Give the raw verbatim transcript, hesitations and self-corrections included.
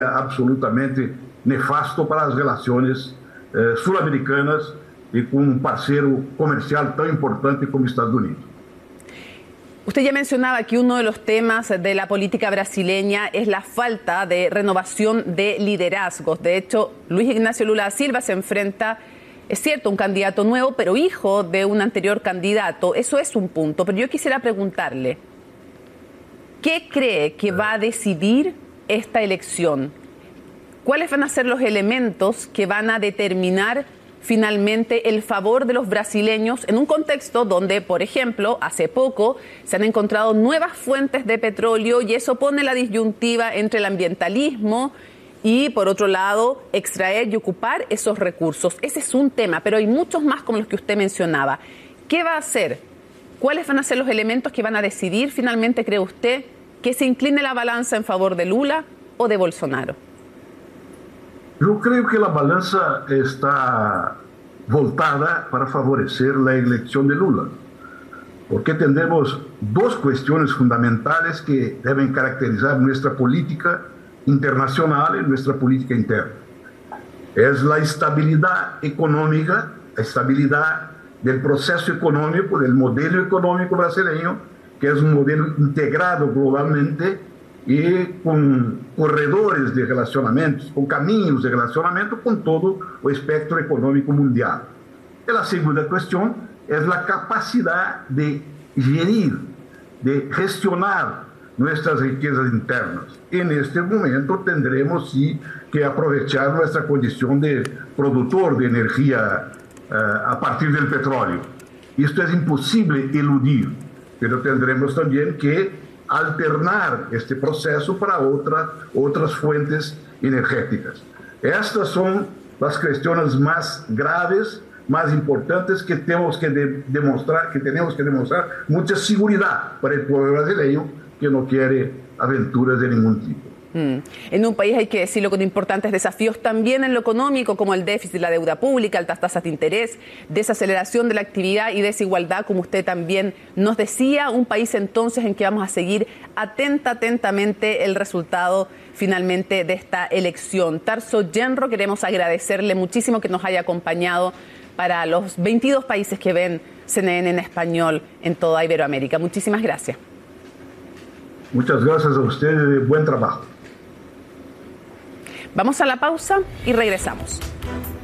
absolutamente nefasto para as relações eh, sul-americanas e com um parceiro comercial tão importante como Estados Unidos. Usted ya mencionaba que uno de los temas de la política brasileña es la falta de renovación de liderazgos. De hecho, Luis Ignacio Lula da Silva se enfrenta, es cierto, un candidato nuevo, pero hijo de un anterior candidato. Eso es un punto. Pero yo quisiera preguntarle, ¿qué cree que va a decidir esta elección? ¿Cuáles van a ser los elementos que van a determinar finalmente el favor de los brasileños en un contexto donde, por ejemplo, hace poco se han encontrado nuevas fuentes de petróleo y eso pone la disyuntiva entre el ambientalismo y, por otro lado, extraer y ocupar esos recursos? Ese es un tema, pero hay muchos más como los que usted mencionaba. ¿Qué va a hacer? ¿Cuáles van a ser los elementos que van a decidir finalmente, cree usted, que se incline la balanza en favor de Lula o de Bolsonaro? Eu creio que a balança está voltada para favorecer a eleição de Lula, porque temos duas questões fundamentais que devem caracterizar nossa política internacional e nossa política interna. É a estabilidade econômica, a estabilidade do processo econômico, do modelo econômico brasileiro, que é um modelo integrado globalmente e com corredores de relacionamentos, com caminhos de relacionamento com todo o espectro econômico mundial. E a segunda questão é a capacidade de gerir, de gestionar nossas riquezas internas. E neste momento tendremos sim que aproveitar nossa condição de produtor de energia uh, a partir do petróleo. Isto é impossível eludir, mas tendremos também que alternar este processo para outra, outras fontes energéticas. Estas são as questões mais graves, mais importantes que temos que de, demonstrar, que temos que demonstrar muita segurança para o povo brasileiro que não quer aventuras de nenhum tipo. Mm. En un país, hay que decirlo, con importantes desafíos también en lo económico, como el déficit, la deuda pública, altas tasas de interés, desaceleración de la actividad y desigualdad, como usted también nos decía. Un país entonces en que vamos a seguir atenta, atentamente el resultado finalmente de esta elección. Tarso Genro, queremos agradecerle muchísimo que nos haya acompañado para los veintidós países que ven C N N en español en toda Iberoamérica. Muchísimas gracias. Muchas gracias a ustedes, buen trabajo. Vamos a la pausa y regresamos.